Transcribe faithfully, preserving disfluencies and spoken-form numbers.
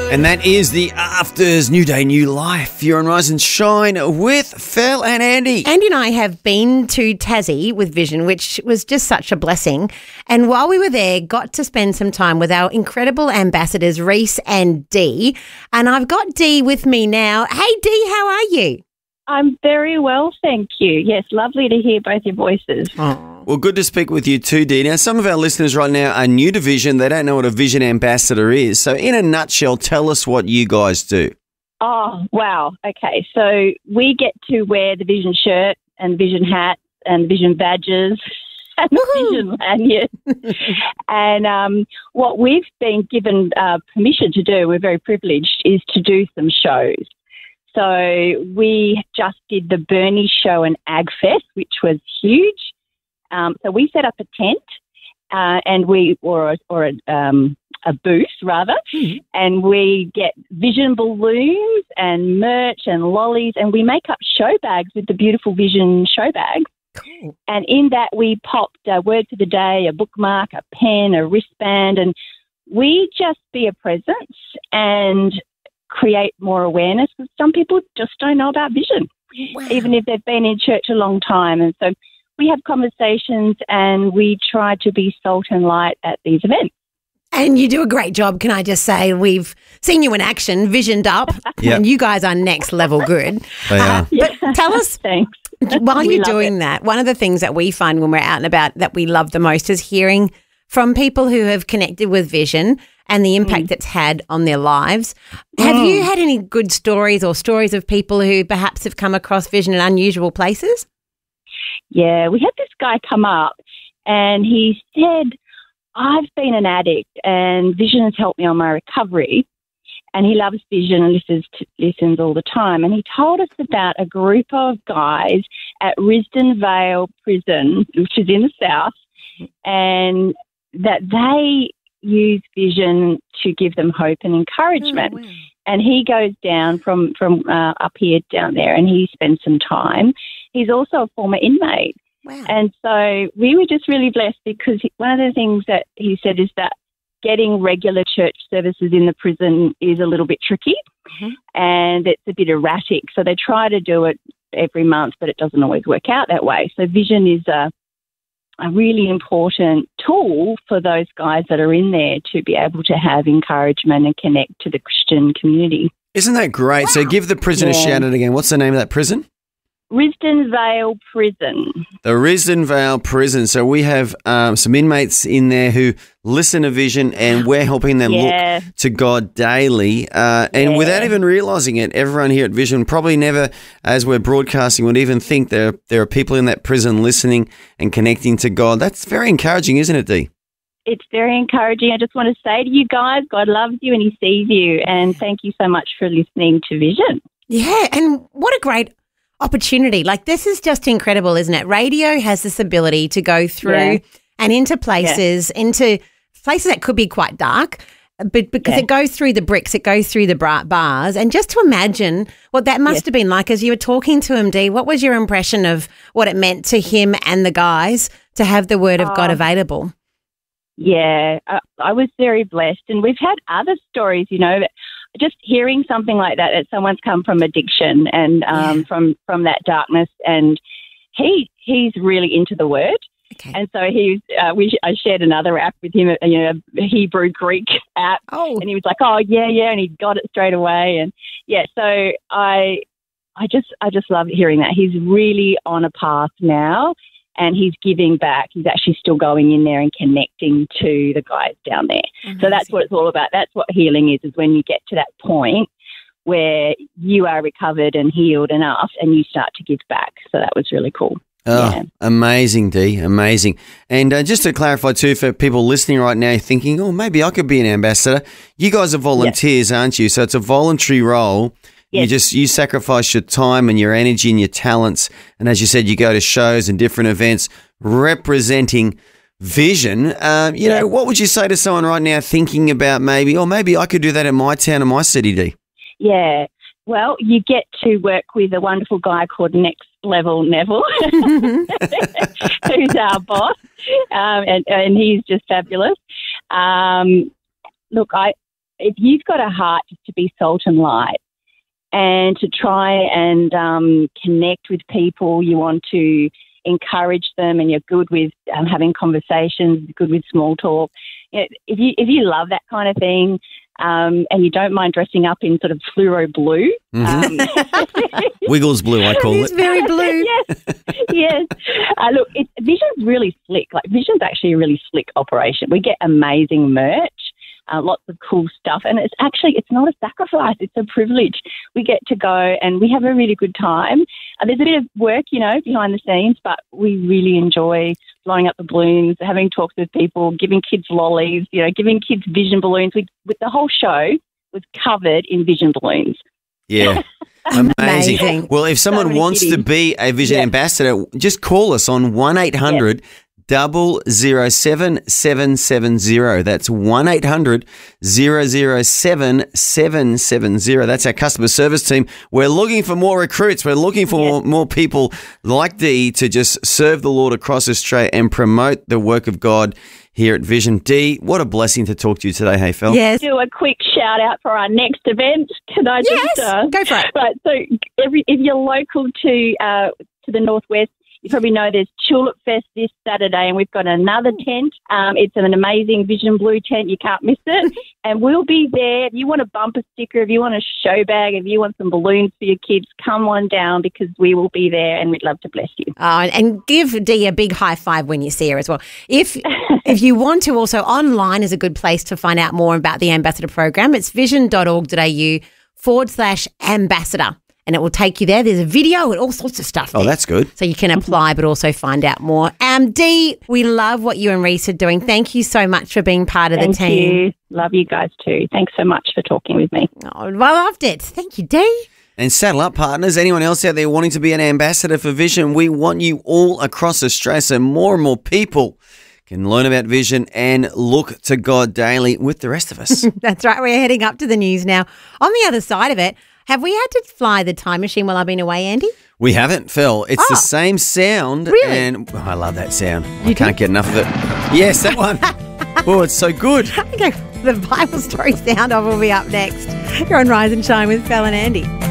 And that is the Afters, New Day, New Life. You're on Rise and Shine with Phil and Andy. Andy and I have been to Tassie with Vision, which was just such a blessing. And while we were there, got to spend some time with our incredible ambassadors, Reese and Dee. And I've got Dee with me now. Hey, Dee, how are you? I'm very well, thank you. Yes, lovely to hear both your voices. Oh. Well, good to speak with you too, Dee. Now, some of our listeners right now are new to Vision. They don't know what a Vision ambassador is. So in a nutshell, tell us what you guys do. Oh, wow. Okay, so we get to wear the Vision shirt and Vision hats and Vision badges and the Vision lanyard. And um, what we've been given uh, permission to do, we're very privileged, is to do some shows. So we just did the Bernie Show and AgFest, which was huge. Um, so we set up a tent uh, and we, or, a, or a, um, a booth rather, mm-hmm. and we get Vision balloons and merch and lollies, and we make up show bags with the beautiful Vision show bags. Cool. And in that we popped a word for the day, a bookmark, a pen, a wristband, and we just be a presence and create more awareness, because some people just don't know about Vision, wow. even if they've been in church a long time. And so we have conversations and we try to be salt and light at these events. And you do a great job, can I just say. We've seen you in action, visioned up, yep. and you guys are next level good. They are. Uh, but tell us, Thanks. while you're doing it. that, one of the things that we find when we're out and about that we love the most is hearing from people who have connected with Vision and the impact mm. it's had on their lives. Mm. Have you had any good stories or stories of people who perhaps have come across Vision in unusual places? Yeah, we had this guy come up and he said, I've been an addict and Vision has helped me on my recovery. And he loves Vision and listens, to, listens all the time. And he told us about a group of guys at Risdon Vale Prison, which is in the south, and that they use Vision to give them hope and encouragement. Oh, wow. And he goes down from, from uh, up here down there and he spends some time. He's also a former inmate. Wow. And so we were just really blessed, because he, one of the things that he said is that getting regular church services in the prison is a little bit tricky, mm-hmm. and it's a bit erratic. So they try to do it every month, but it doesn't always work out that way. So Vision is a a really important tool for those guys that are in there to be able to have encouragement and connect to the Christian community. Isn't that great? Wow. So give the prison yeah. a shout out again. What's the name of that prison? Risdon Vale Prison. The Risdon Vale Prison. So we have um, some inmates in there who listen to Vision, and we're helping them yeah. look to God daily. Uh, and yeah. without even realising it, everyone here at Vision probably never, as we're broadcasting, would even think there, there are people in that prison listening and connecting to God. That's very encouraging, isn't it, Dee? It's very encouraging. I just want to say to you guys, God loves you and he sees you. And thank you so much for listening to Vision. Yeah, and what a great opportunity. Like, this is just incredible, isn't it? Radio has this ability to go through yeah. and into places, yeah. into places that could be quite dark, but because yeah. it goes through the bricks, it goes through the bars. And just to imagine what that must yes. have been like as you were talking to him, Dee, what was your impression of what it meant to him and the guys to have the Word of oh, God available? Yeah, I, I was very blessed. And we've had other stories, you know, that just hearing something like that, that someone's come from addiction and um, yeah. from, from that darkness, and he he's really into the Word. Okay. And so he, uh, we, I shared another app with him, you know, a Hebrew Greek app, oh. and he was like, "Oh yeah, yeah," and he got it straight away. And yeah, so I, I just, I just love hearing that. He's really on a path now, and he's giving back. He's actually still going in there and connecting to the guys down there. Amazing. So that's what it's all about. That's what healing is, is when you get to that point where you are recovered and healed enough and you start to give back. So that was really cool. Oh, yeah. Amazing, Dee, amazing. And uh, just to clarify too, for people listening right now thinking, oh, maybe I could be an ambassador, you guys are volunteers, yeah. aren't you? So it's a voluntary role. Yes. You just you sacrifice your time and your energy and your talents, and as you said, you go to shows and different events representing Vision. Um, you yes. know, what would you say to someone right now thinking about maybe, oh, maybe I could do that in my town or my city, Dee? Yeah, well, you get to work with a wonderful guy called Next Level Neville, who's our boss, um, and, and he's just fabulous. Um, look, I. if you've got a heart just to be salt and light and to try and um, connect with people, you want to encourage them, and you're good with um, having conversations, good with small talk. You know, if you if you love that kind of thing, um, and you don't mind dressing up in sort of fluoro blue, mm-hmm. um, Wiggles blue, I call it's it. Very blue. yes, yes. Uh, look, it, Vision's really slick. Like Vision's actually a really slick operation. We get amazing merch. Uh, lots of cool stuff, and it's actually it's not a sacrifice, it's a privilege. We get to go and we have a really good time. Uh, there's a bit of work, you know, behind the scenes, but we really enjoy blowing up the balloons, having talks with people, giving kids lollies, you know, giving kids Vision balloons. We, with the whole show was covered in Vision balloons. Yeah. Amazing. Amazing. Well, if someone So wants kitties. to be a Vision Yeah. ambassador, just call us on one eight hundred double zero seven seven seven zero. That's one eight hundred zero zero seven seven seven zero. That's our customer service team. We're looking for more recruits. We're looking for Yes. more, more people like Dee to just serve the Lord across Australia and promote the work of God here at Vision. Dee, what a blessing to talk to you today, hey Phil. Yes. Do a quick shout out for our next event. Can I Yes. just uh, Go for it. Right, so every, if you're local to uh, to the northwest, you probably know there's Tulip Fest this Saturday, and we've got another tent. Um, it's an amazing Vision Blue tent. You can't miss it. And we'll be there. If you want a bumper sticker, if you want a show bag, if you want some balloons for your kids, come on down because we will be there and we'd love to bless you. Oh, and give Dee a big high five when you see her as well. If if you want to, also online is a good place to find out more about the Ambassador Program. It's vision.org.au forward slash ambassador. And it will take you there. There's a video and all sorts of stuff Oh, there. that's good. So you can apply but also find out more. Um, Dee, we love what you and Reese are doing. Thank you so much for being part of Thank the team. you. Love you guys too. Thanks so much for talking with me. Oh, well, I loved it. Thank you, Dee. And saddle up, partners. Anyone else out there wanting to be an ambassador for Vision, we want you all across Australia so more and more people can learn about Vision and look to God daily with the rest of us. That's right. We're heading up to the news now. On the other side of it, have we had to fly the time machine while I've been away, Andy? We haven't, Phil. It's Oh. the same sound. Really? And oh, I love that sound. I You can't do? get enough of it. Yes, that one. Oh, it's so good. Okay, the Bible story sound off will be up next. You're on Rise and Shine with Phil and Andy.